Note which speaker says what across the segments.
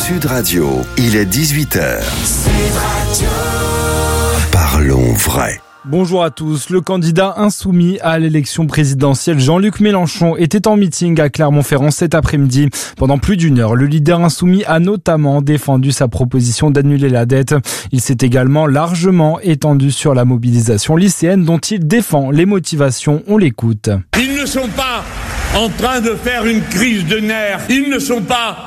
Speaker 1: Sud Radio, il est 18h. Parlons vrai.
Speaker 2: Bonjour à tous. Le candidat insoumis à l'élection présidentielle Jean-Luc Mélenchon était en meeting à Clermont-Ferrand cet après-midi. Pendant plus d'une heure, le leader insoumis a notamment défendu sa proposition d'annuler la dette. Il s'est également largement étendu sur la mobilisation lycéenne dont il défend les motivations. On l'écoute.
Speaker 3: Ils ne sont pas en train de faire une crise de nerfs. Ils ne sont pas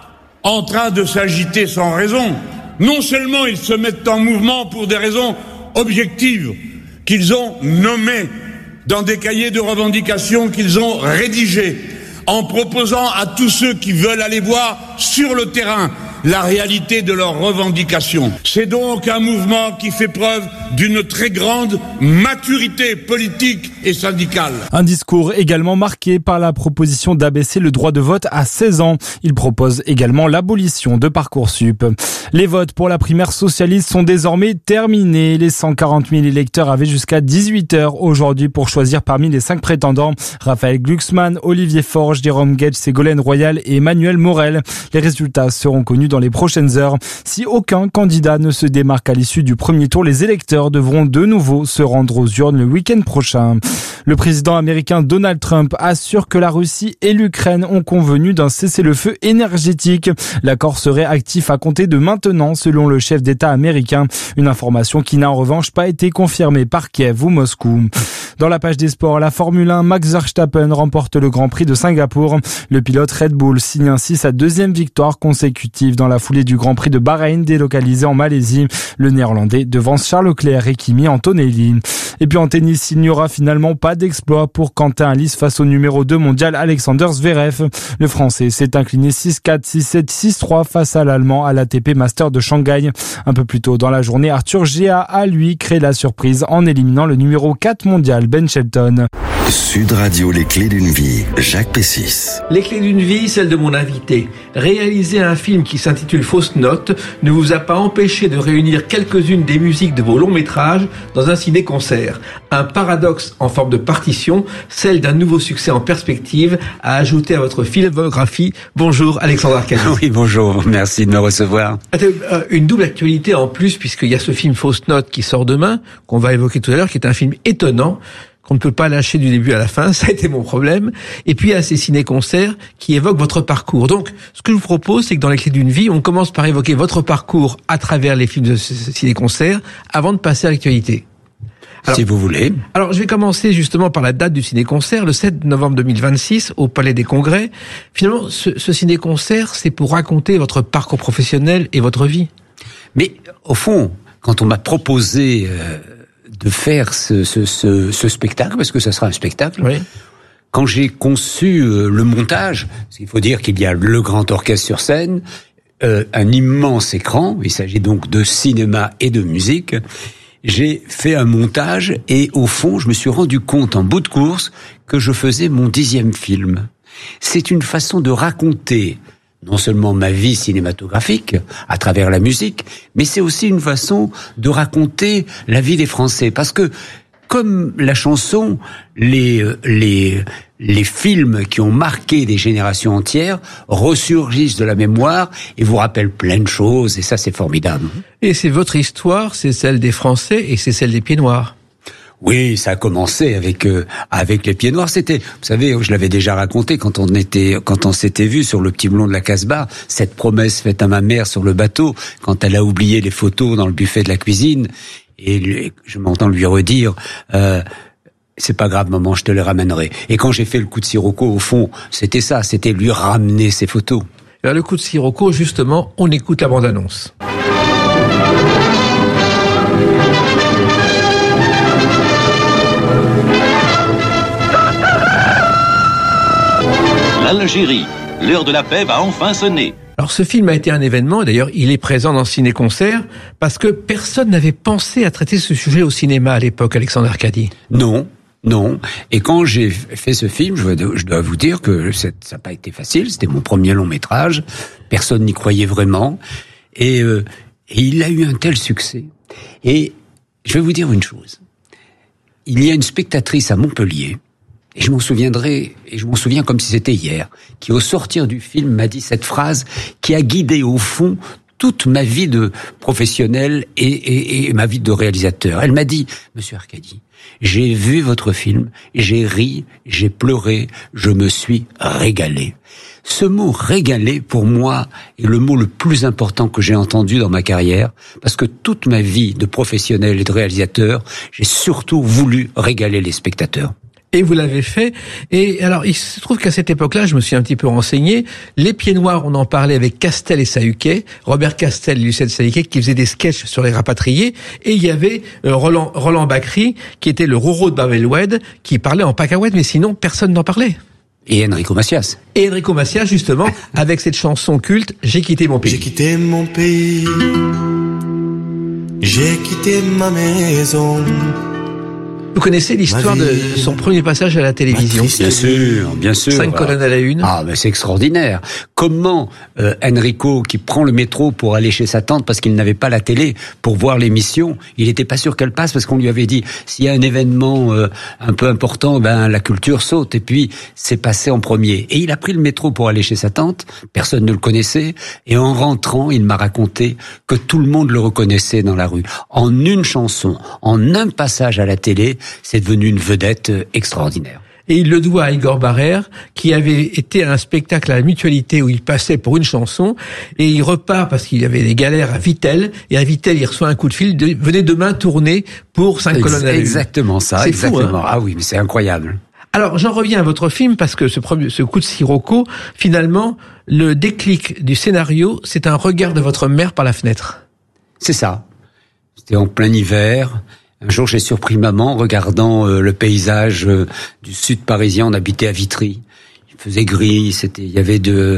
Speaker 3: en train de s'agiter sans raison. Non seulement ils se mettent en mouvement pour des raisons objectives, qu'ils ont nommées dans des cahiers de revendications qu'ils ont rédigés, en proposant à tous ceux qui veulent aller voir sur le terrain la réalité de leurs revendications. C'est donc un mouvement qui fait preuve d'une très grande maturité politique et syndicale.
Speaker 2: Un discours également marqué par la proposition d'abaisser le droit de vote à 16 ans. Il propose également l'abolition de Parcoursup. Les votes pour la primaire socialiste sont désormais terminés. Les 140 000 électeurs avaient jusqu'à 18h aujourd'hui pour choisir parmi les 5 prétendants. Raphaël Glucksmann, Olivier Faure, Jérôme Guedj, Ségolène Royal et Emmanuel Morel. Les résultats seront connus dans les prochaines heures. Si aucun candidat ne se démarque à l'issue du premier tour, les électeurs devront de nouveau se rendre aux urnes le week-end prochain. Le président américain Donald Trump assure que la Russie et l'Ukraine ont convenu d'un cessez-le-feu énergétique. L'accord serait actif à compter de maintenant, selon le chef d'État américain. Une information qui n'a en revanche pas été confirmée par Kiev ou Moscou. Dans la page des sports, la Formule 1, Max Verstappen remporte le Grand Prix de Singapour. Le pilote Red Bull signe ainsi sa deuxième victoire consécutive dans la foulée du Grand Prix de Bahreïn délocalisé en Malaisie. Le Néerlandais devance Charles Leclerc et Kimi Antonelli. Et puis en tennis, il n'y aura finalement pas d'exploit pour Quentin Halys face au numéro 2 mondial Alexander Zverev. Le Français s'est incliné 6-4, 6-7, 6-3 face à l'Allemand à l'ATP Master de Shanghai. Un peu plus tôt dans la journée, Arthur Géa a lui créé la surprise en éliminant le numéro 4 mondial Ben Shelton.
Speaker 1: Sud Radio, les clés d'une vie, Jacques Pessis.
Speaker 4: Les clés d'une vie, celle de mon invité. Réaliser un film qui s'intitule Fausse Note ne vous a pas empêché de réunir quelques-unes des musiques de vos longs métrages dans un ciné-concert. Un paradoxe en forme de partition, celle d'un nouveau succès en perspective à ajouter à votre filmographie. Bonjour Alexandre Arcadi.
Speaker 5: Oui, bonjour, merci de me recevoir.
Speaker 4: Une double actualité en plus, puisqu'il y a ce film Fausse Note qui sort demain, qu'on va évoquer tout à l'heure, qui est un film étonnant, qu'on ne peut pas lâcher du début à la fin, ça a été mon problème. Et puis il y a ces ciné-concerts qui évoquent votre parcours. Donc, ce que je vous propose, c'est que dans les clés d'une vie, on commence par évoquer votre parcours à travers les films de ciné-concerts, avant de passer à l'actualité.
Speaker 5: Alors, si vous voulez.
Speaker 4: Alors, je vais commencer justement par la date du ciné-concert, le 7 novembre 2026, au Palais des Congrès. Finalement, ce ciné-concert, c'est pour raconter votre parcours professionnel et votre vie.
Speaker 5: Mais, au fond, quand on m'a proposé de faire ce spectacle, parce que ça sera un spectacle, oui. Quand j'ai conçu le montage, parce qu'il faut dire qu'il y a le grand orchestre sur scène, un immense écran, il s'agit donc de cinéma et de musique, j'ai fait un montage et au fond, je me suis rendu compte en bout de course que je faisais mon 10e film. C'est une façon de raconter non seulement ma vie cinématographique à travers la musique, mais c'est aussi une façon de raconter la vie des Français. Parce que, comme la chanson, les films qui ont marqué des générations entières ressurgissent de la mémoire et vous rappellent plein de choses, et ça c'est formidable.
Speaker 4: Et c'est votre histoire, c'est celle des Français et c'est celle des Pieds Noirs.
Speaker 5: Oui, ça a commencé avec les Pieds Noirs. C'était, vous savez, je l'avais déjà raconté quand on s'était vu sur le petit blond de la Casbah, cette promesse faite à ma mère sur le bateau quand elle a oublié les photos dans le buffet de la cuisine, et je m'entends lui redire. C'est pas grave, maman, je te les ramènerai. Et quand j'ai fait le coup de Sirocco, au fond, c'était ça, c'était lui ramener ses photos.
Speaker 4: Alors, le coup de Sirocco, justement, on écoute la bande-annonce.
Speaker 6: L'Algérie, l'heure de la paix va enfin sonner.
Speaker 4: Alors ce film a été un événement, et d'ailleurs il est présent dans le ciné-concert, parce que personne n'avait pensé à traiter ce sujet au cinéma à l'époque, Alexandre Arcadi.
Speaker 5: Non. Et quand j'ai fait ce film, je dois vous dire que ça n'a pas été facile, c'était mon premier long métrage, personne n'y croyait vraiment, et il a eu un tel succès. Et je vais vous dire une chose, il y a une spectatrice à Montpellier et je m'en souviens comme si c'était hier, qui au sortir du film m'a dit cette phrase qui a guidé au fond toute ma vie de professionnel et ma vie de réalisateur. Elle m'a dit, Monsieur Arcadi, j'ai vu votre film, j'ai ri, j'ai pleuré, je me suis régalé. Ce mot régalé, pour moi, est le mot le plus important que j'ai entendu dans ma carrière, parce que toute ma vie de professionnel et de réalisateur, j'ai surtout voulu régaler les spectateurs.
Speaker 4: Et vous l'avez fait. Et alors, il se trouve qu'à cette époque-là, je me suis un petit peu renseigné. Les Pieds Noirs, on en parlait avec Castel et Sahuquet, Robert Castel et Lucien Sahuquet, qui faisaient des sketchs sur les rapatriés. Et il y avait Roland Bacri, qui était le Roro de Babel-Oued, qui parlait en pacahuète, mais sinon, personne n'en parlait.
Speaker 5: Et Enrico Macias.
Speaker 4: Et Enrico Macias, justement, avec cette chanson culte, J'ai quitté mon pays.
Speaker 7: J'ai quitté mon pays. J'ai quitté ma maison.
Speaker 4: Vous connaissez l'histoire de son premier passage à la télévision?
Speaker 5: Bien sûr.
Speaker 4: 5 colonnes à la une.
Speaker 5: Ah, mais c'est extraordinaire. Comment Enrico, qui prend le métro pour aller chez sa tante parce qu'il n'avait pas la télé pour voir l'émission, il n'était pas sûr qu'elle passe parce qu'on lui avait dit s'il y a un événement un peu important, la culture saute. Et puis c'est passé en premier. Et il a pris le métro pour aller chez sa tante. Personne ne le connaissait. Et en rentrant, il m'a raconté que tout le monde le reconnaissait dans la rue. En une chanson, en un passage à la télé. C'est devenu une vedette extraordinaire.
Speaker 4: Et il le doit à Igor Barrère, qui avait été à un spectacle à la Mutualité où il passait pour une chanson, et il repart parce qu'il y avait des galères à Vittel, et à Vittel, il reçoit un coup de fil, venez demain tourner pour 5 colonnes à la une.
Speaker 5: Exactement ça,
Speaker 4: c'est
Speaker 5: exactement.
Speaker 4: Fou, hein.
Speaker 5: Ah oui, mais c'est incroyable.
Speaker 4: Alors, j'en reviens à votre film, parce que ce coup de sirocco, finalement, le déclic du scénario, c'est un regard de votre mère par la fenêtre.
Speaker 5: C'est ça. C'était en plein hiver. Un jour, j'ai surpris maman regardant le paysage du sud parisien. On habitait à Vitry. Il faisait gris, il y avait de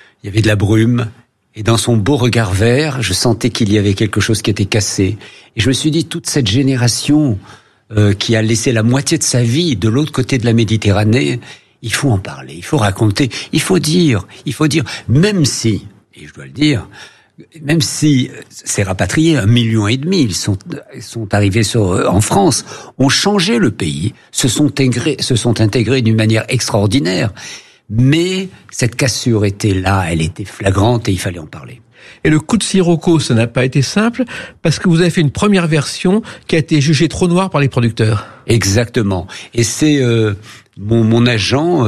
Speaker 5: la brume. Et dans son beau regard vert, je sentais qu'il y avait quelque chose qui était cassé. Et je me suis dit, toute cette génération qui a laissé la moitié de sa vie de l'autre côté de la Méditerranée, il faut en parler, il faut raconter, il faut dire, même si, et je dois le dire, même si ces rapatriés, 1,5 million, ils sont arrivés en France, ont changé le pays, se sont intégrés d'une manière extraordinaire. Mais cette cassure était là, elle était flagrante et il fallait en parler.
Speaker 4: Et le coup de sirocco, ça n'a pas été simple, parce que vous avez fait une première version qui a été jugée trop noire par les producteurs.
Speaker 5: Exactement. Et c'est mon agent,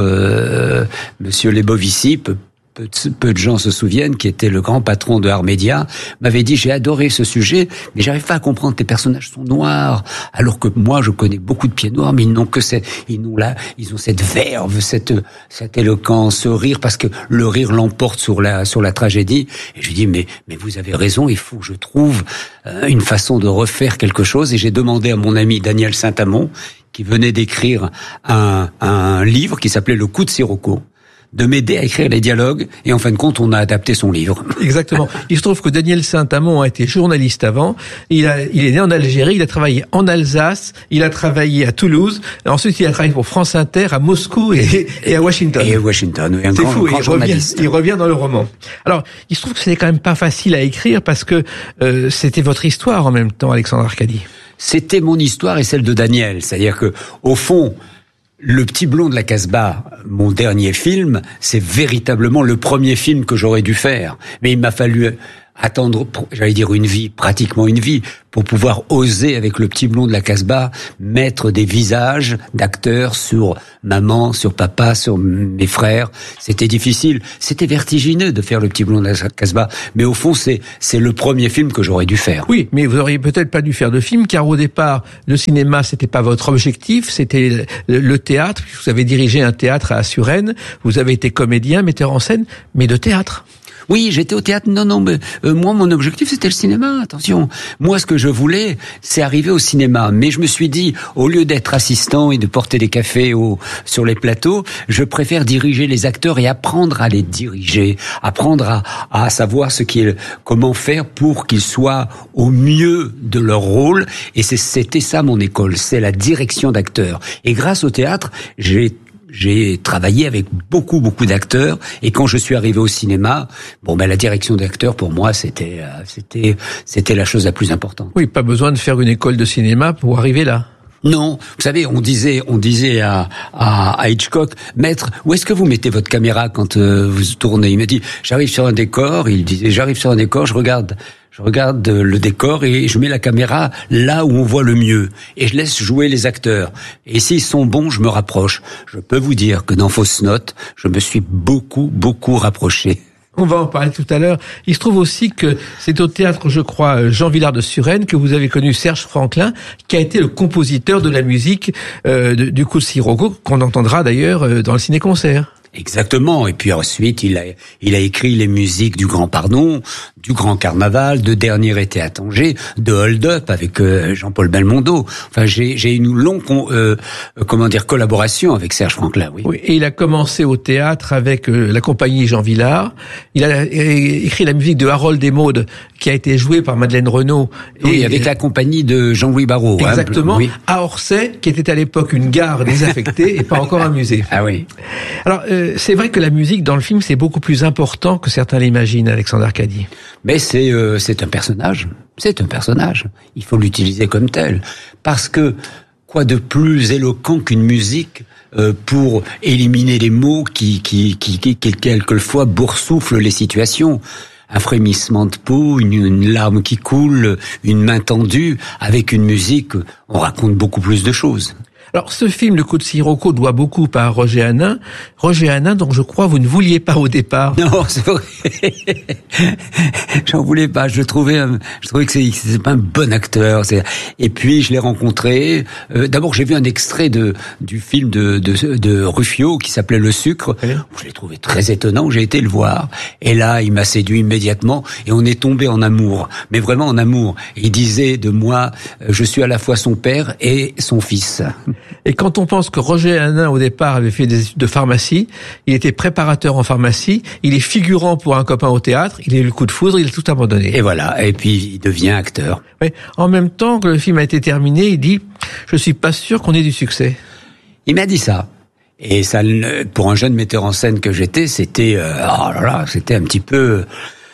Speaker 5: Monsieur Lebovici, peu de gens se souviennent, qui était le grand patron de Art Media, m'avait dit, j'ai adoré ce sujet, mais j'arrive pas à comprendre, tes personnages sont noirs, alors que moi, je connais beaucoup de Pieds Noirs, mais ils ont cette verve, cette éloquence, ce rire, parce que le rire l'emporte sur la tragédie. Et je lui dis, mais vous avez raison, il faut que je trouve une façon de refaire quelque chose. Et j'ai demandé à mon ami Daniel Saint-Amont, qui venait d'écrire un livre qui s'appelait Le coup de sirocco, de m'aider à écrire les dialogues, et en fin de compte, on a adapté son livre.
Speaker 4: Exactement. Il se trouve que Daniel Saint-Amont a été journaliste avant, il est né en Algérie, il a travaillé en Alsace, il a travaillé à Toulouse, et ensuite il a travaillé pour France Inter, à Moscou et à Washington.
Speaker 5: Et à Washington, oui,
Speaker 4: c'est fou,
Speaker 5: journaliste.
Speaker 4: Il revient dans le roman. Alors, il se trouve que c'était quand même pas facile à écrire, parce que c'était votre histoire en même temps, Alexandre Arcadi.
Speaker 5: C'était mon histoire et celle de Daniel, c'est-à-dire que, au fond, Le Petit Blond de la Casbah, mon dernier film, c'est véritablement le premier film que j'aurais dû faire. Mais il m'a fallu attendre, j'allais dire pratiquement une vie, pour pouvoir oser, avec Le Petit Blond de la Casbah, mettre des visages d'acteurs sur maman, sur papa, sur mes frères. C'était difficile. C'était vertigineux de faire Le Petit Blond de la Casbah. Mais au fond, c'est le premier film que j'aurais dû faire.
Speaker 4: Oui, mais vous auriez peut-être pas dû faire de film, car au départ, le cinéma, c'était pas votre objectif, c'était le théâtre. Vous avez dirigé un théâtre à Suresnes. Vous avez été comédien, metteur en scène, mais de théâtre.
Speaker 5: Oui, j'étais au théâtre. Non, mais moi, mon objectif, c'était le cinéma. Attention. Moi, ce que je voulais, c'est arriver au cinéma. Mais je me suis dit, au lieu d'être assistant et de porter des cafés sur les plateaux, je préfère diriger les acteurs et apprendre à les diriger, apprendre à savoir comment faire pour qu'ils soient au mieux de leur rôle. Et c'était ça mon école, c'est la direction d'acteurs. Et grâce au théâtre, j'ai travaillé avec beaucoup d'acteurs, et quand je suis arrivé au cinéma, la direction d'acteurs pour moi c'était la chose la plus importante.
Speaker 4: Oui, pas besoin de faire une école de cinéma pour arriver là.
Speaker 5: Non, vous savez, on disait à Hitchcock, maître, où est-ce que vous mettez votre caméra quand vous tournez? Il m'a dit, j'arrive sur un décor, je regarde le décor et je mets la caméra là où on voit le mieux et je laisse jouer les acteurs. Et s'ils sont bons, je me rapproche. Je peux vous dire que dans Fausse Note, je me suis beaucoup rapproché.
Speaker 4: On va en parler tout à l'heure. Il se trouve aussi que c'est au théâtre, je crois, Jean Vilar de Suresnes, que vous avez connu Serge Franklin, qui a été le compositeur de la musique du Coup de Sirocco, qu'on entendra d'ailleurs dans le ciné-concert.
Speaker 5: Exactement. Et puis ensuite, il a écrit les musiques du Grand Pardon, du Grand Carnaval, de Dernier été à Tanger, de Hold Up avec Jean-Paul Belmondo. Enfin, j'ai une longue collaboration avec Serge Franklin. Oui.
Speaker 4: Et il a commencé au théâtre avec la compagnie Jean Vilar. Il a écrit la musique de Harold et Maude, qui a été jouée par Madeleine Renaud.
Speaker 5: Oui, avec la compagnie de Jean-Louis Barrault.
Speaker 4: Exactement.
Speaker 5: Oui.
Speaker 4: À Orsay, qui était à l'époque une gare désaffectée et pas encore un musée.
Speaker 5: Ah oui.
Speaker 4: Alors, c'est vrai que la musique dans le film, c'est beaucoup plus important que certains l'imaginent, Alexandre Arcadi.
Speaker 5: Mais c'est un personnage. C'est un personnage. Il faut l'utiliser comme tel. Parce que, quoi de plus éloquent qu'une musique pour éliminer les mots qui quelquefois boursouflent les situations. Un frémissement de peau, une larme qui coule, une main tendue. Avec une musique, on raconte beaucoup plus de choses.
Speaker 4: Alors, ce film, Le Coup de Sirocco, doit beaucoup à Roger Hanin. Roger Hanin, dont je crois vous ne vouliez pas au départ.
Speaker 5: Non, c'est vrai. J'en voulais pas. Je trouvais que c'est pas un bon acteur. Et puis, je l'ai rencontré. D'abord, j'ai vu un extrait du film de Ruffio qui s'appelait Le Sucre. Oui. Je l'ai trouvé très étonnant. J'ai été le voir. Et là, il m'a séduit immédiatement. Et on est tombé en amour. Mais vraiment en amour. Il disait de moi, je suis à la fois son père et son fils.
Speaker 4: Et quand on pense que Roger Hanin, au départ, avait fait des études de pharmacie, il était préparateur en pharmacie, il est figurant pour un copain au théâtre, il a eu le coup de foudre, il a tout abandonné.
Speaker 5: Et voilà, et puis il devient acteur.
Speaker 4: Oui. En même temps que le film a été terminé, il dit « Je suis pas sûr qu'on ait du succès ».
Speaker 5: Il m'a dit ça. Et ça, pour un jeune metteur en scène que j'étais, c'était c'était un petit peu...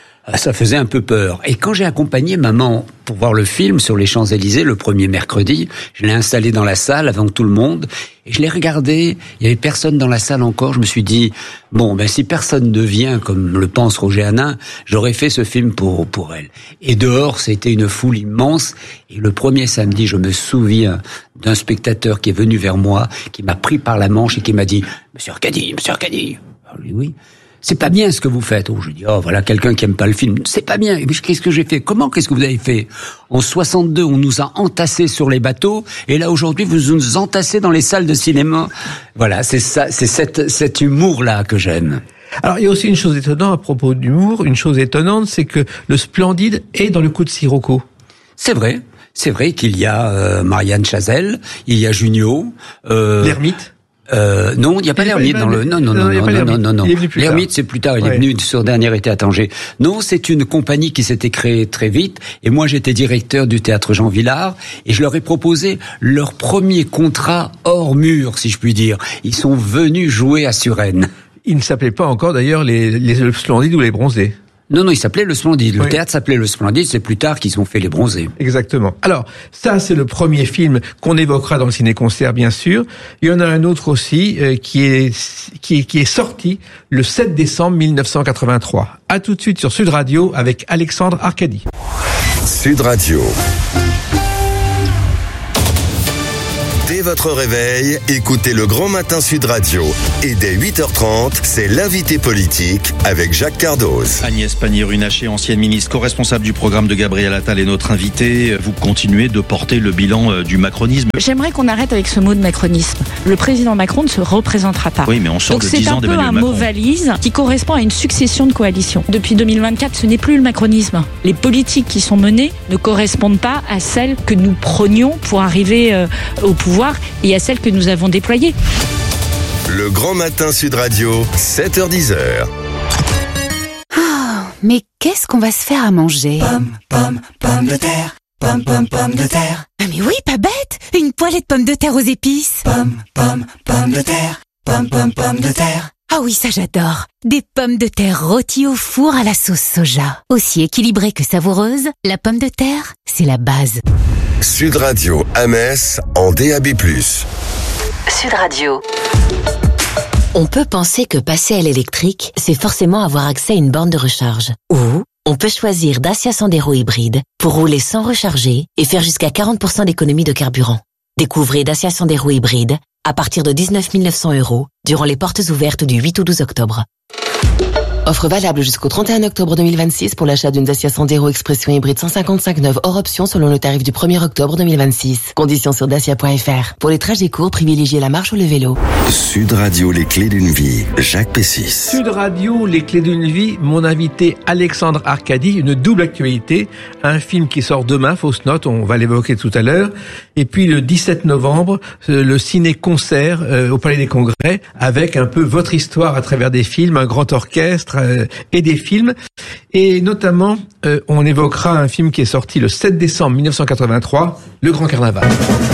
Speaker 5: Ça faisait un peu peur. Et quand j'ai accompagné maman pour voir le film sur les Champs-Élysées le premier mercredi, je l'ai installé dans la salle avant tout le monde et je l'ai regardé. Il y avait personne dans la salle encore. Je me suis dit, bon, si personne ne vient comme le pense Roger Hanin, j'aurais fait ce film pour elle. Et dehors, c'était une foule immense. Et le premier samedi, je me souviens d'un spectateur qui est venu vers moi, qui m'a pris par la manche et qui m'a dit, Monsieur Arcadi. Alors, oui. C'est pas bien ce que vous faites. Je dis, voilà quelqu'un qui aime pas le film. C'est pas bien. Qu'est-ce que j'ai fait? Qu'est-ce que vous avez fait? En 62, on nous a entassés sur les bateaux, et là, aujourd'hui, vous nous entassez dans les salles de cinéma. Voilà, c'est ça, c'est cet humour-là que j'aime.
Speaker 4: Alors, il y a aussi une chose étonnante à propos d'humour. Une chose étonnante, c'est que le Splendide est dans Le Coup de Sirocco.
Speaker 5: C'est vrai. C'est vrai qu'il y a Marianne Chazelle, il y a Junio,
Speaker 4: l'Ermite.
Speaker 5: Non, il n'y a pas l'Ermite dans le. Non. L'Ermite, c'est plus tard. Il est venu sur Dernier été à Tanger. Non, c'est une compagnie qui s'était créée très vite. Et moi, j'étais directeur du théâtre Jean Vilar. Et je leur ai proposé leur premier contrat hors mur, si je puis dire. Ils sont venus jouer à Suresnes.
Speaker 4: Ils ne s'appelaient pas encore, d'ailleurs, les Splendides ou les Bronzés.
Speaker 5: Non, il s'appelait Le Splendide. Le théâtre s'appelait Le Splendide, c'est plus tard qu'ils ont fait Les Bronzés.
Speaker 4: Exactement. Alors, ça, c'est le premier film qu'on évoquera dans le ciné-concert, bien sûr. Il y en a un autre aussi, qui est sorti le 7 décembre 1983. À tout de suite sur Sud Radio avec Alexandre Arcadi.
Speaker 1: Sud Radio. Dès votre réveil, écoutez le Grand Matin Sud Radio. Et dès 8h30, c'est l'invité politique avec Jacques Cardoz.
Speaker 8: Agnès Pannier-Runacher, ancienne ministre co-responsable du programme de Gabriel Attal, est notre invitée. Vous continuez de porter le bilan du macronisme.
Speaker 9: J'aimerais qu'on arrête avec ce mot de macronisme. Le président Macron ne se représentera pas.
Speaker 8: Oui, mais on sort de 10 ans d'Emmanuel Macron. Donc c'est un peu un mot valise
Speaker 9: qui correspond à une succession de coalitions. Depuis 2024, ce n'est plus le macronisme. Les politiques qui sont menées ne correspondent pas à celles que nous prônions pour arriver au pouvoir et à celles que nous avons déployées.
Speaker 1: Le Grand Matin Sud Radio, 7h-10h.
Speaker 10: Mais qu'est-ce qu'on va se faire à manger?
Speaker 7: Pommes de terre. Pommes de terre.
Speaker 10: Ah mais oui, pas bête. Une poêlée de pommes de terre aux épices.
Speaker 7: Pommes de terre. Pommes de terre.
Speaker 10: Ah oui, ça j'adore. Des pommes de terre rôties au four à la sauce soja. Aussi équilibrée que savoureuse, la pomme de terre, c'est la base.
Speaker 1: Sud Radio à Metz en DAB+.
Speaker 10: Sud Radio. On peut penser que passer à l'électrique, c'est forcément avoir accès à une borne de recharge. Ou on peut choisir Dacia Sandero hybride pour rouler sans recharger et faire jusqu'à 40% d'économie de carburant. Découvrez Dacia Sandero hybride à partir de 19 900 € durant les portes ouvertes du 8 au 12 octobre. Offre valable jusqu'au 31 octobre 2026 pour l'achat d'une Dacia Sandero Expression hybride 155 neuve hors option selon le tarif du 1er octobre 2026. Conditions sur dacia.fr. Pour les trajets courts, privilégiez la marche ou le vélo.
Speaker 1: Sud Radio, les clés d'une vie. Jacques Pessis.
Speaker 4: Sud Radio, les clés d'une vie. Mon invité Alexandre Arcadi, une double actualité. Un film qui sort demain, Fausse Note, on va l'évoquer tout à l'heure. Et puis le 17 novembre, le ciné-concert au Palais des Congrès avec un peu votre histoire à travers des films, un grand orchestre et des films. Et notamment, on évoquera un film qui est sorti le 7 décembre 1983, Le Grand Carnaval.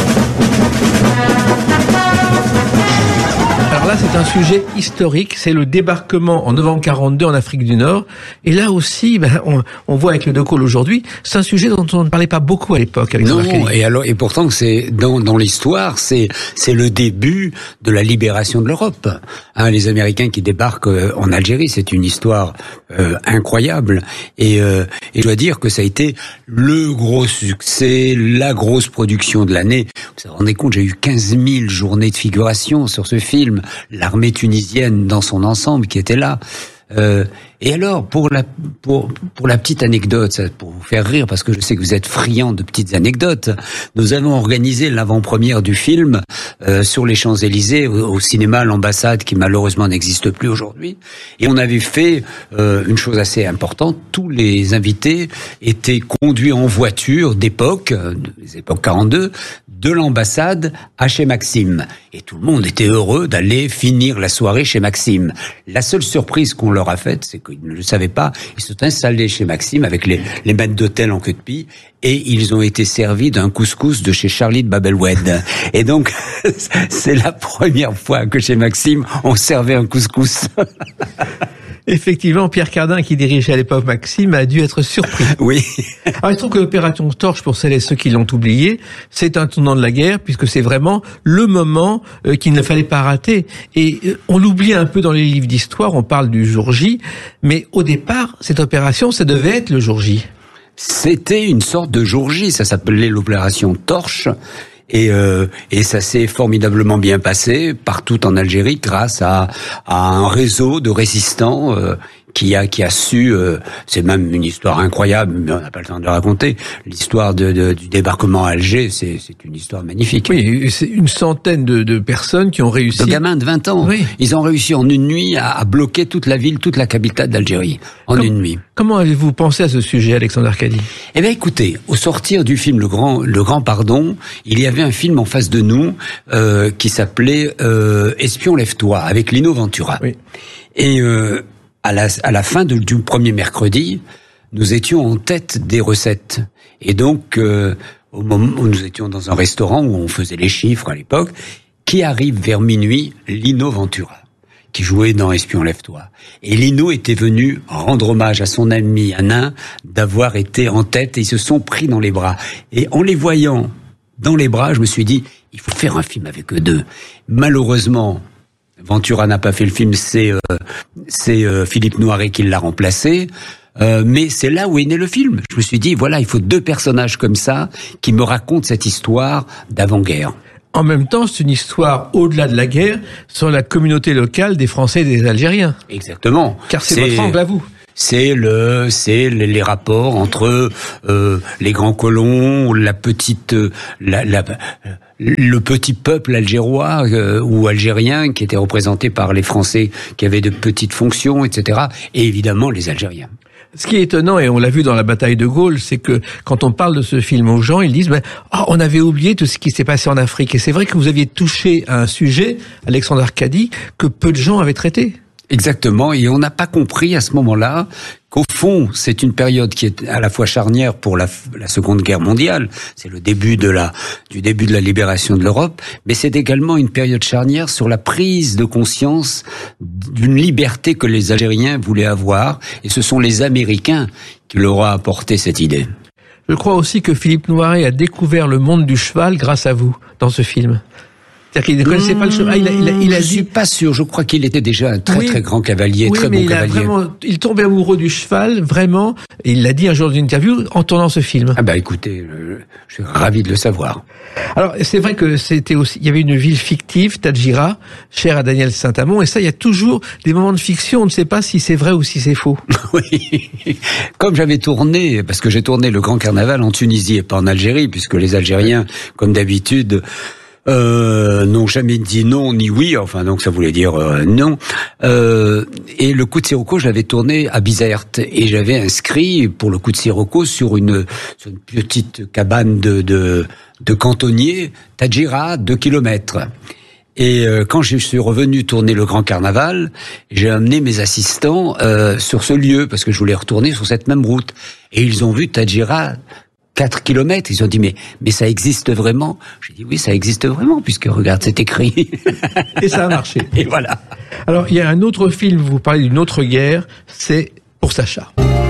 Speaker 4: Alors là, c'est un sujet historique, c'est le débarquement en novembre 42 en Afrique du Nord. Et là aussi, on voit avec le De Gaulle aujourd'hui, c'est un sujet dont on ne parlait pas beaucoup à l'époque.
Speaker 5: Non, et pourtant, c'est dans l'histoire, c'est le début de la libération de l'Europe. Les Américains qui débarquent en Algérie, c'est une histoire incroyable. Et je dois dire que ça a été le gros succès, la grosse production de l'année. Vous vous rendez compte, j'ai eu 15 000 journées de figuration sur ce film. L'armée tunisienne dans son ensemble qui était là. Et alors, pour la petite anecdote, ça, pour vous faire rire, parce que je sais que vous êtes friand de petites anecdotes, nous avons organisé l'avant-première du film sur les Champs-Élysées, au cinéma L'Ambassade, qui malheureusement n'existe plus aujourd'hui. Et on avait fait une chose assez importante, tous les invités étaient conduits en voiture d'époque, des époques 42, de l'ambassade à chez Maxime. Et tout le monde était heureux d'aller finir la soirée chez Maxime. La seule surprise qu'on leur a faite, c'est qu'ils ne le savaient pas, ils se sont installés chez Maxime avec les maîtres d'hôtel en queue de pie, et ils ont été servis d'un couscous de chez Charlie de Babelwed. Et donc, c'est la première fois que chez Maxime, on servait un couscous.
Speaker 4: Effectivement, Pierre Cardin, qui dirigeait à l'époque Maxime, a dû être surpris.
Speaker 5: Oui.
Speaker 4: Alors, il trouve que l'opération Torche, pour celles et ceux qui l'ont oublié, c'est un tournant de la guerre, puisque c'est vraiment le moment qu'il ne fallait pas rater. Et on l'oublie un peu dans les livres d'histoire, on parle du jour J, mais au départ, cette opération, ça devait être le jour J.
Speaker 5: C'était une sorte de jour J, ça s'appelait l'opération Torche. Et ça s'est formidablement bien passé partout en Algérie grâce à un réseau de résistants qui a su, c'est même une histoire incroyable, mais on n'a pas le temps de la raconter. L'histoire du débarquement à Alger, c'est une histoire magnifique.
Speaker 4: Oui, c'est une centaine de personnes qui ont réussi.
Speaker 5: De gamins de 20 ans. Oui. Ils ont réussi en une nuit à bloquer toute la ville, toute la capitale d'Algérie. Une nuit.
Speaker 4: Comment avez-vous pensé à ce sujet, Alexandre Arcadi?
Speaker 5: Eh bien, écoutez, au sortir du film Le Grand Pardon, il y avait un film en face de nous, qui s'appelait, Espion lève-toi, avec Lino Ventura. Oui. Et, à la fin du premier mercredi, nous étions en tête des recettes. Et donc, au moment où nous étions dans un restaurant où on faisait les chiffres à l'époque, qui arrive vers minuit, Lino Ventura, qui jouait dans Espion lève-toi. Et Lino était venu rendre hommage à son ami, un nain, d'avoir été en tête, et ils se sont pris dans les bras. Et en les voyant dans les bras, je me suis dit, il faut faire un film avec eux deux. Malheureusement, Ventura n'a pas fait le film, c'est Philippe Noiret qui l'a remplacé. Mais c'est là où est né le film. Je me suis dit, voilà, il faut deux personnages comme ça qui me racontent cette histoire d'avant-guerre.
Speaker 4: En même temps, c'est une histoire au-delà de la guerre sur la communauté locale des Français et des Algériens.
Speaker 5: Exactement.
Speaker 4: Car c'est votre angle à vous.
Speaker 5: C'est les rapports entre les grands colons, le petit peuple algérois ou algérien qui était représenté par les Français qui avaient de petites fonctions, etc. Et évidemment les Algériens.
Speaker 4: Ce qui est étonnant, et on l'a vu dans la bataille de Gaulle, c'est que quand on parle de ce film aux gens, ils disent on avait oublié tout ce qui s'est passé en Afrique. Et c'est vrai que vous aviez touché à un sujet, Alexandre Arcadi, que peu de gens avaient traité.
Speaker 5: Exactement, et on n'a pas compris à ce moment-là qu'au fond, c'est une période qui est à la fois charnière pour la Seconde Guerre mondiale, c'est le début du début de la libération de l'Europe, mais c'est également une période charnière sur la prise de conscience d'une liberté que les Algériens voulaient avoir, et ce sont les Américains qui leur ont apporté cette idée.
Speaker 4: Je crois aussi que Philippe Noiret a découvert le monde du cheval grâce à vous, dans ce film. C'est-à-dire qu'il ne connaissait pas le cheval.
Speaker 5: Je suis pas sûr. Je crois qu'il était déjà un très grand cavalier, très bon cavalier.
Speaker 4: Il tombait amoureux du cheval, vraiment. Et il l'a dit un jour dans une interview en tournant ce film.
Speaker 5: Ah bah écoutez, je suis ravi de le savoir.
Speaker 4: Alors c'est vrai que il y avait une ville fictive, Tadjira, chère à Daniel Saint-Amand, et ça, il y a toujours des moments de fiction. On ne sait pas si c'est vrai ou si c'est faux.
Speaker 5: Oui. Comme j'avais tourné, parce que j'ai tourné le Grand Carnaval en Tunisie et pas en Algérie, puisque les Algériens, comme d'habitude, n'ont jamais dit non ni oui, enfin donc ça voulait dire non. Et le coup de Sirocco, je l'avais tourné à Bizerte et j'avais inscrit pour le coup de Sirocco sur une petite cabane de cantonniers, Tadjira, 2 kilomètres. Et quand je suis revenu tourner le Grand Carnaval, j'ai amené mes assistants sur ce lieu parce que je voulais retourner sur cette même route. Et ils ont vu Tadjira 4 kilomètres, ils ont dit mais ça existe vraiment? J'ai dit oui, ça existe vraiment puisque regarde, c'est écrit.
Speaker 4: Et ça a marché.
Speaker 5: Et voilà.
Speaker 4: Alors il y a un autre film, vous parlez d'une autre guerre, c'est Pour Sacha.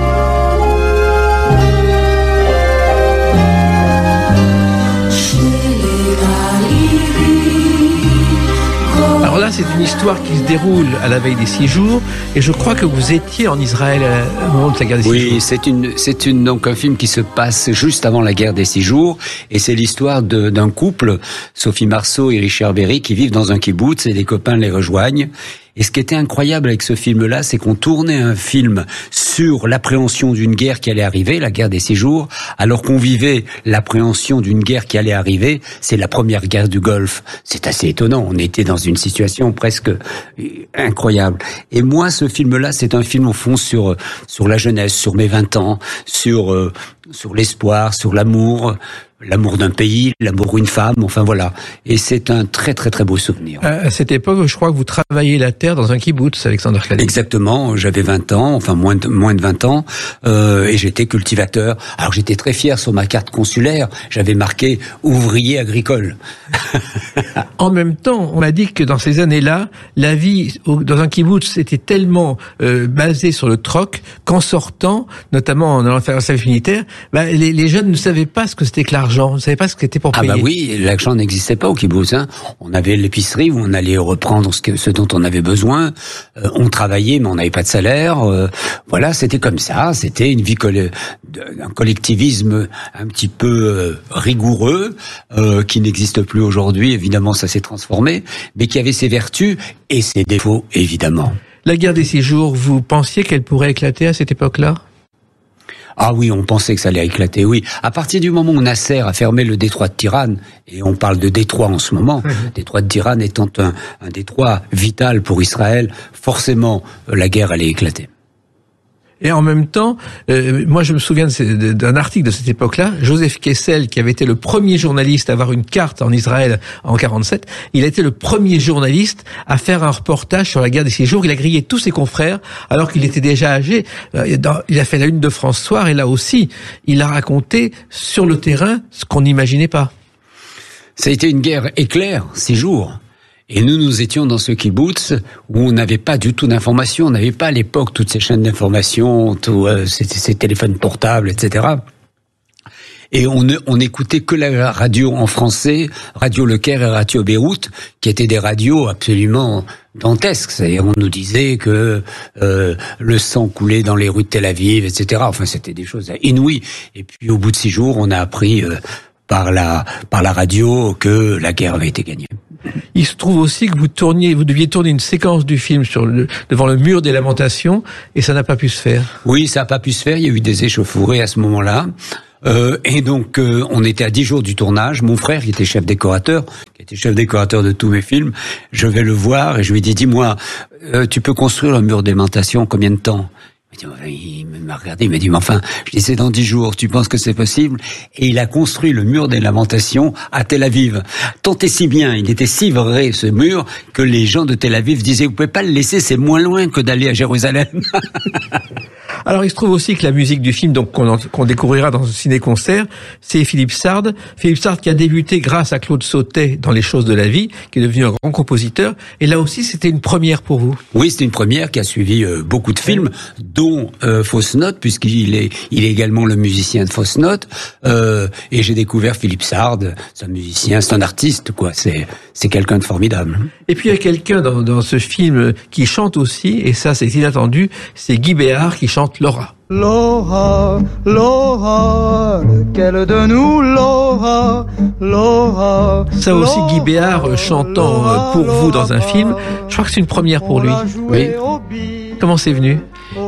Speaker 4: Alors là, c'est une histoire qui se déroule à la veille des 6 jours, et je crois que vous étiez en Israël au moment de la guerre des 6 jours.
Speaker 5: Oui, c'est donc un film qui se passe juste avant la guerre des 6 jours, et c'est l'histoire d'un couple, Sophie Marceau et Richard Berry, qui vivent dans un kibboutz et des copains les rejoignent. Et ce qui était incroyable avec ce film-là, c'est qu'on tournait un film sur l'appréhension d'une guerre qui allait arriver, la guerre des 6 jours, alors qu'on vivait l'appréhension d'une guerre qui allait arriver, c'est la première guerre du Golfe. C'est assez étonnant, on était dans une situation presque incroyable. Et moi, ce film-là, c'est un film au fond sur la jeunesse, sur mes 20 ans, sur l'espoir, sur l'amour d'un pays, l'amour d'une femme, enfin voilà. Et c'est un très très très beau souvenir.
Speaker 4: À cette époque, je crois que vous travailliez la terre dans un kibboutz, Alexander Kalin.
Speaker 5: Exactement, j'avais 20 ans, enfin moins de 20 ans, et j'étais cultivateur. Alors j'étais très fier sur ma carte consulaire, j'avais marqué ouvrier agricole.
Speaker 4: En même temps, on m'a dit que dans ces années-là, la vie dans un kibboutz était tellement basée sur le troc qu'en sortant, notamment en allant faire un service militaire, les jeunes ne savaient pas ce que c'était que l'argent. On ne savait pas ce que c'était pour payer.
Speaker 5: Ah bah oui, l'argent n'existait pas au kibboutz. On avait l'épicerie où on allait reprendre ce dont on avait besoin. On travaillait, mais on n'avait pas de salaire. Voilà, c'était comme ça. C'était une vie un collectivisme un petit peu rigoureux qui n'existe plus aujourd'hui. Évidemment, ça s'est transformé, mais qui avait ses vertus et ses défauts, évidemment.
Speaker 4: La guerre des 6 jours, vous pensiez qu'elle pourrait éclater à cette époque-là ?
Speaker 5: Ah oui, on pensait que ça allait éclater, oui. À partir du moment où Nasser a fermé le détroit de Tiran, et on parle de détroit en ce moment, détroit de Tiran étant un détroit vital pour Israël, forcément, la guerre allait éclater.
Speaker 4: Et en même temps, moi je me souviens d'un article de cette époque-là, Joseph Kessel, qui avait été le premier journaliste à avoir une carte en Israël en 47, il a été le premier journaliste à faire un reportage sur la guerre des 6 jours. Il a grillé tous ses confrères, alors qu'il était déjà âgé. Il a fait la une de France Soir, et là aussi, il a raconté sur le terrain ce qu'on n'imaginait pas.
Speaker 5: Ça a été une guerre éclair, 6 jours. Et nous étions dans ce kibboutz où on n'avait pas du tout d'informations. On n'avait pas à l'époque toutes ces chaînes d'informations, ces téléphones portables, etc. Et on n'écoutait que la radio en français, Radio Le Caire et Radio Beyrouth, qui étaient des radios absolument dantesques. C'est-à-dire, on nous disait que le sang coulait dans les rues de Tel Aviv, etc. Enfin, c'était des choses inouïes. Et puis, au bout de 6 jours, on a appris par la radio que la guerre avait été gagnée.
Speaker 4: Il se trouve aussi que vous deviez tourner une séquence du film devant le mur des Lamentations, et ça n'a pas pu se faire.
Speaker 5: Oui, ça n'a pas pu se faire. Il y a eu des échauffourées à ce moment-là. Et donc, on était à 10 jours du tournage. Mon frère, qui était chef décorateur de tous mes films, je vais le voir et je lui dis, dis-moi, tu peux construire le mur des Lamentations combien de temps? Il m'a regardé, il m'a dit, mais enfin, je dis, c'est dans 10 jours, tu penses que c'est possible? Et il a construit le mur des Lamentations à Tel Aviv. Tant et si bien, il était si vrai, ce mur, que les gens de Tel Aviv disaient, vous pouvez pas le laisser, c'est moins loin que d'aller à Jérusalem.
Speaker 4: Alors, il se trouve aussi que la musique du film, donc qu'on découvrira dans ce ciné-concert, c'est Philippe Sard. Philippe Sard qui a débuté grâce à Claude Sautet dans Les choses de la vie, qui est devenu un grand compositeur. Et là aussi, c'était une première pour vous.
Speaker 5: Oui, c'était une première qui a suivi beaucoup de films, dont Fausse Note, puisqu'il est également le musicien de Fausse Note. Et j'ai découvert Philippe Sard, c'est un musicien, c'est un artiste, quoi. C'est quelqu'un de formidable.
Speaker 4: Et puis il y a quelqu'un dans ce film qui chante aussi, et ça c'est inattendu, c'est Guy Béard qui chante Laura.
Speaker 11: Laura, Laura, lequel de nous Laura, Laura.
Speaker 4: Ça aussi, Guy Béard chantant pour vous dans un film, je crois que c'est une première pour lui.
Speaker 5: Oui.
Speaker 4: Comment c'est venu ?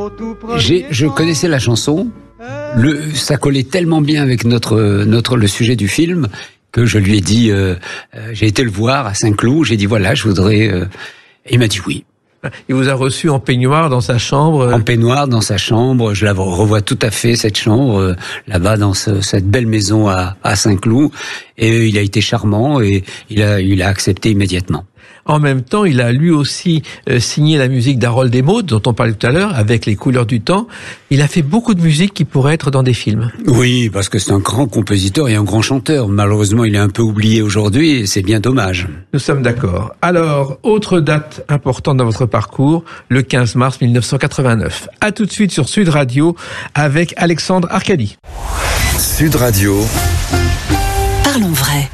Speaker 5: Je connaissais la chanson, ça collait tellement bien avec le sujet du film que je lui ai dit, j'ai été le voir à Saint-Cloud, j'ai dit voilà, je voudrais, et il m'a dit oui.
Speaker 4: Il vous a reçu en peignoir dans sa chambre.
Speaker 5: En peignoir dans sa chambre, je la revois tout à fait, cette chambre, là-bas dans cette belle maison à Saint-Cloud, et il a été charmant et il a accepté immédiatement.
Speaker 4: En même temps, il a lui aussi signé la musique d'Harold et Maude, dont on parlait tout à l'heure, avec Les couleurs du temps. Il a fait beaucoup de musique qui pourrait être dans des films.
Speaker 5: Oui, parce que c'est un grand compositeur et un grand chanteur. Malheureusement, il est un peu oublié aujourd'hui et c'est bien dommage.
Speaker 4: Nous sommes d'accord. Alors, autre date importante dans votre parcours, le 15 mars 1989. À tout de suite sur Sud Radio avec Alexandre Arcadi.
Speaker 1: Sud Radio.
Speaker 10: Parlons vrai.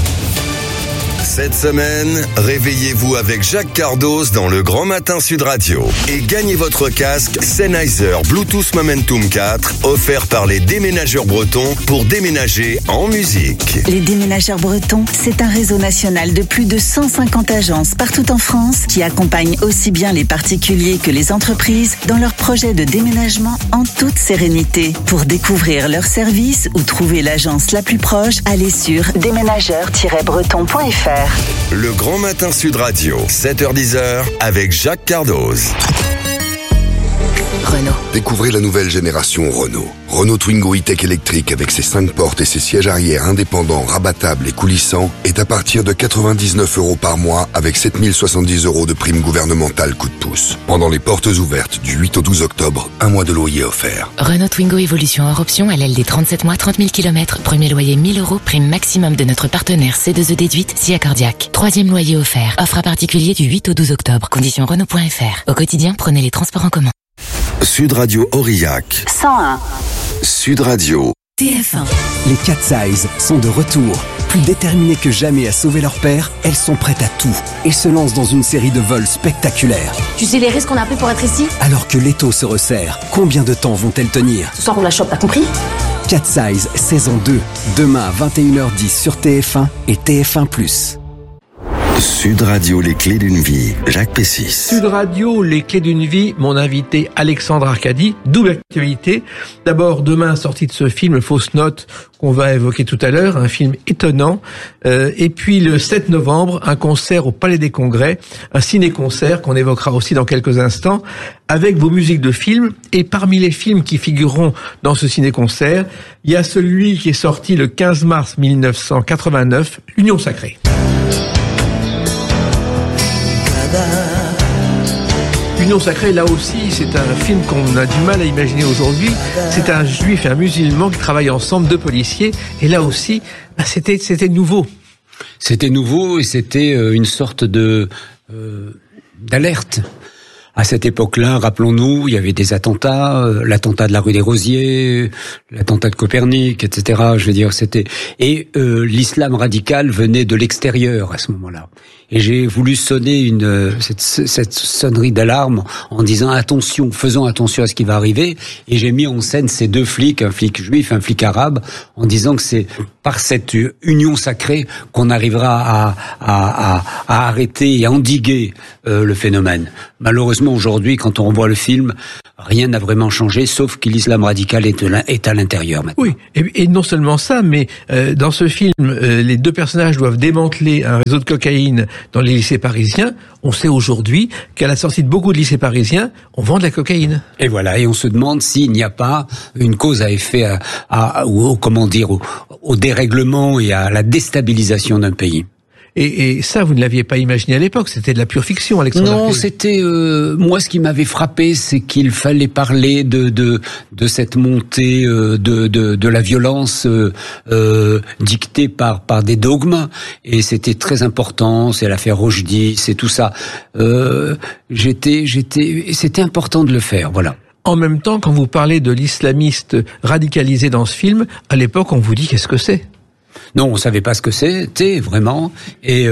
Speaker 1: Cette semaine, réveillez-vous avec Jacques Cardos dans le Grand Matin Sud Radio et gagnez votre casque Sennheiser Bluetooth Momentum 4 offert par les déménageurs bretons pour déménager en musique.
Speaker 12: Les déménageurs bretons, c'est un réseau national de plus de 150 agences partout en France qui accompagnent aussi bien les particuliers que les entreprises dans leurs projets de déménagement en toute sérénité. Pour découvrir leurs services ou trouver l'agence la plus proche, allez sur déménageurs-bretons.fr.
Speaker 1: Le Grand Matin Sud Radio, 7h-10h avec Jacques Cardoz.
Speaker 10: Renault.
Speaker 13: Découvrez la nouvelle génération Renault. Renault Twingo E-Tech électrique avec ses 5 portes et ses sièges arrière indépendants, rabattables et coulissants est à partir de 99 € par mois avec 7070 € de prime gouvernementale coup de pouce. Pendant les portes ouvertes du 8 au 12 octobre, un mois de loyer offert.
Speaker 10: Renault Twingo Evolution hors option à LLD 37 mois, 30 000 km. Premier loyer 1000 €, prime maximum de notre partenaire C2E déduite, SIA Cardiac. Troisième loyer offert. Offre à particulier du 8 au 12 octobre. Conditions Renault.fr. Au quotidien, prenez les transports en commun.
Speaker 1: Sud Radio Aurillac.
Speaker 12: 101.
Speaker 1: Sud Radio.
Speaker 10: TF1.
Speaker 14: Les Cat Size sont de retour. Plus déterminées que jamais à sauver leur père, elles sont prêtes à tout et se lancent dans une série de vols spectaculaires.
Speaker 15: Tu sais les risques qu'on a pris pour être ici ?
Speaker 14: Alors que l'étau se resserre, combien de temps vont-elles tenir ?
Speaker 15: Ce soir on la chope, t'as compris ?
Speaker 14: Cat Size, saison 2. Demain à 21h10 sur TF1 et TF1+.
Speaker 1: Sud Radio, les clés d'une vie. Jacques Pessis.
Speaker 4: Sud Radio, les clés d'une vie. Mon invité Alexandre Arcadi. Double actualité. D'abord, demain, sortie de ce film Fausse Note qu'on va évoquer tout à l'heure, un film étonnant. Et puis le 7 novembre, un concert au Palais des Congrès, un ciné-concert qu'on évoquera aussi dans quelques instants, avec vos musiques de films. Et parmi les films qui figureront dans ce ciné-concert, il y a celui qui est sorti le 15 mars 1989, L'Union Sacrée. L'Union Sacrée, là aussi, c'est un film qu'on a du mal à imaginer aujourd'hui. C'est un juif et un musulman qui travaillent ensemble, deux policiers. Et là aussi, c'était nouveau.
Speaker 5: C'était nouveau et c'était une sorte d'alerte. À cette époque-là, rappelons-nous, il y avait des attentats, l'attentat de la rue des Rosiers, l'attentat de Copernic, etc. Je veux dire, et l'islam radical venait de l'extérieur à ce moment-là. Et j'ai voulu sonner cette sonnerie d'alarme en disant attention, faisons attention à ce qui va arriver. Et j'ai mis en scène ces deux flics, un flic juif, un flic arabe, en disant que c'est par cette union sacrée qu'on arrivera à arrêter et à endiguer le phénomène. Malheureusement, aujourd'hui, quand on revoit le film, rien n'a vraiment changé, sauf que l'islam radical est à l'intérieur maintenant.
Speaker 4: Oui, et non seulement ça, mais dans ce film, les deux personnages doivent démanteler un réseau de cocaïne dans les lycées parisiens. On sait aujourd'hui qu'à la sortie de beaucoup de lycées parisiens, on vend de la cocaïne.
Speaker 5: Et voilà, et on se demande s'il n'y a pas une cause à effet au dérèglement et à la déstabilisation d'un pays.
Speaker 4: Et ça, vous ne l'aviez pas imaginé à l'époque. C'était de la pure fiction, Alexandre
Speaker 5: Non,
Speaker 4: Arcadi.
Speaker 5: c'était moi ce qui m'avait frappé, c'est qu'il fallait parler de cette montée de la violence dictée par des dogmes, et c'était très important. C'est l'affaire Rojdi, c'est tout ça. C'était important de le faire, voilà.
Speaker 4: En même temps, quand vous parlez de l'islamiste radicalisé dans ce film, à l'époque, on vous dit qu'est-ce que c'est?
Speaker 5: Non, on savait pas ce que c'était vraiment, et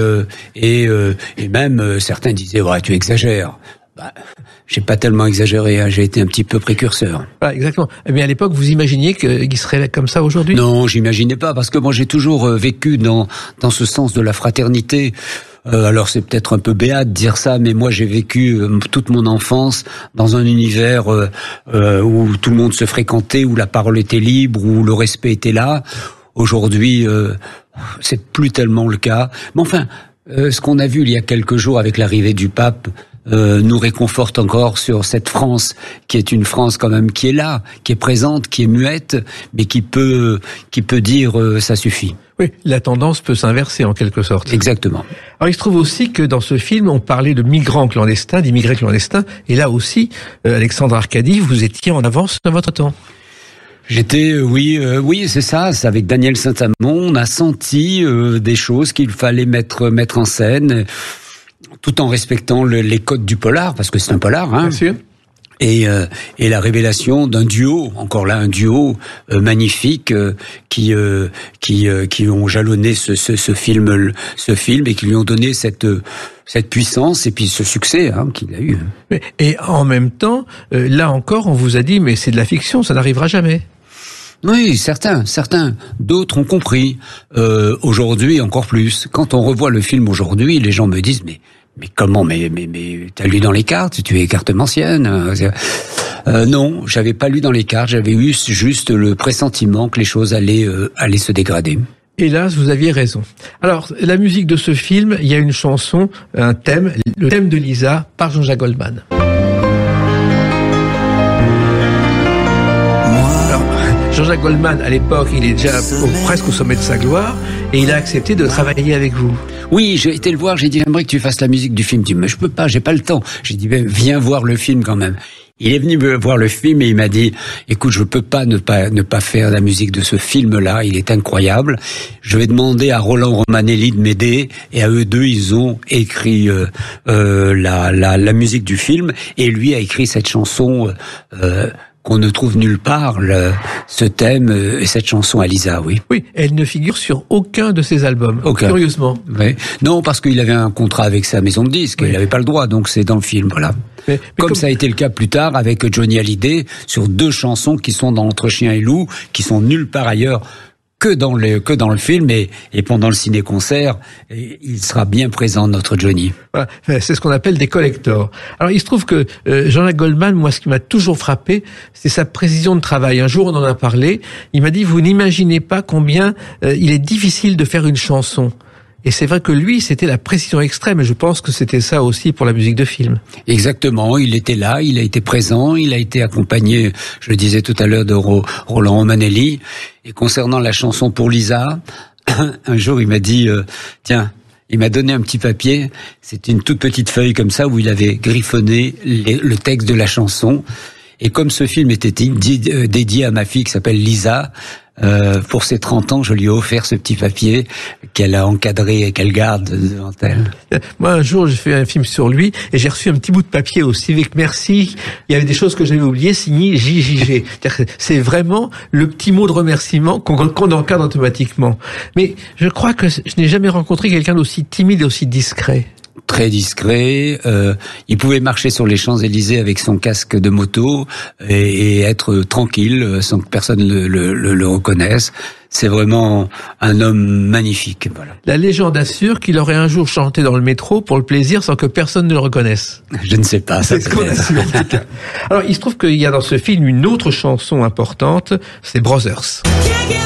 Speaker 5: même certains disaient ouais, tu exagères. Bah, j'ai pas tellement exagéré, hein, j'ai été un petit peu précurseur.
Speaker 4: Voilà, exactement. Eh bien, à l'époque, vous imaginiez qu'il serait comme ça aujourd'hui?
Speaker 5: Non, j'imaginais pas, parce que moi j'ai toujours vécu dans ce sens de la fraternité. Alors c'est peut-être un peu béat de dire ça, mais moi j'ai vécu toute mon enfance dans un univers où tout le monde se fréquentait, où la parole était libre, où le respect était là. Aujourd'hui, c'est plus tellement le cas. Mais enfin, ce qu'on a vu il y a quelques jours avec l'arrivée du pape nous réconforte encore sur cette France qui est une France quand même qui est là, qui est présente, qui est muette, mais qui peut dire ça suffit.
Speaker 4: Oui, la tendance peut s'inverser en quelque sorte.
Speaker 5: Exactement.
Speaker 4: Alors il se trouve aussi que dans ce film, on parlait de migrants clandestins, d'immigrés clandestins, et là aussi, Alexandre Arcadi, vous étiez en avance de votre temps.
Speaker 5: J'étais, oui, c'est ça. C'est avec Daniel Saint-Amand, on a senti des choses qu'il fallait mettre en scène, tout en respectant les codes du polar, parce que c'est un polar, hein.
Speaker 4: Bien sûr.
Speaker 5: Et la révélation d'un duo, encore là un duo magnifique qui ont jalonné ce film et qui lui ont donné cette puissance et puis ce succès qu'il a eu.
Speaker 4: Et en même temps, là encore, on vous a dit mais c'est de la fiction, ça n'arrivera jamais.
Speaker 5: Oui, certains. D'autres ont compris. Aujourd'hui, encore plus. Quand on revoit le film aujourd'hui, les gens me disent mais comment, mais t'as lu dans les cartes, tu es cartomancienne. Non, j'avais pas lu dans les cartes, j'avais eu juste le pressentiment que les choses allaient se dégrader.
Speaker 4: Hélas, vous aviez raison. Alors, la musique de ce film, il y a une chanson, un thème, le thème de Lisa par Jean-Jacques Goldman. Jean-Jacques Goldman, à l'époque, il est déjà presque au sommet de sa gloire, et il a accepté de travailler avec vous.
Speaker 5: Oui, j'ai été le voir, j'ai dit, j'aimerais que tu fasses la musique du film. Il dit, mais je peux pas, j'ai pas le temps. J'ai dit, viens voir le film quand même. Il est venu voir le film et il m'a dit, écoute, je peux pas ne pas faire la musique de ce film-là, il est incroyable. Je vais demander à Roland Romanelli de m'aider, et à eux deux, ils ont écrit la musique du film, et lui a écrit cette chanson qu'on ne trouve nulle part, ce thème et cette chanson à Lisa, oui.
Speaker 4: Oui, elle ne figure sur aucun de ses albums, curieusement.
Speaker 5: Oui. Non, parce qu'il avait un contrat avec sa maison de disques, il n'avait pas le droit, donc c'est dans le film, voilà. Mais comme ça a été le cas plus tard avec Johnny Hallyday, sur 2 chansons qui sont dans Entre chien et loup, qui sont nulle part ailleurs que dans le film, et pendant le ciné-concert, il sera bien présent, notre Johnny.
Speaker 4: Voilà, c'est ce qu'on appelle des collectors. Alors il se trouve que Jean-Jacques Goldman, moi ce qui m'a toujours frappé, c'est sa précision de travail. Un jour on en a parlé, il m'a dit, vous n'imaginez pas combien il est difficile de faire une chanson. Et c'est vrai que lui, c'était la précision extrême, et je pense que c'était ça aussi pour la musique de film.
Speaker 5: Exactement, il était là, il a été présent, il a été accompagné, je le disais tout à l'heure, de Roland Romanelli. Et concernant la chanson pour Lisa, un jour il m'a dit, tiens, il m'a donné un petit papier, c'est une toute petite feuille comme ça, où il avait griffonné le texte de la chanson. Et comme ce film était dédié à ma fille qui s'appelle Lisa, pour ses 30 ans, je lui ai offert ce petit papier qu'elle a encadré et qu'elle garde devant elle.
Speaker 4: Moi, un jour, j'ai fait un film sur lui et j'ai reçu un petit bout de papier aussi avec merci. Il y avait des choses que j'avais oubliées, signé JJG. C'est vraiment le petit mot de remerciement qu'on encadre automatiquement. Mais je crois que je n'ai jamais rencontré quelqu'un d'aussi timide et aussi discret.
Speaker 5: Très discret, il pouvait marcher sur les Champs-Élysées avec son casque de moto et être tranquille sans que personne le reconnaisse. C'est vraiment un homme magnifique. Voilà.
Speaker 4: La légende assure qu'il aurait un jour chanté dans le métro pour le plaisir sans que personne ne le reconnaisse.
Speaker 5: Je ne sais pas.
Speaker 4: C'est ce qu'on assure en tout cas. Alors il se trouve qu'il y a dans ce film une autre chanson importante, c'est Brothers.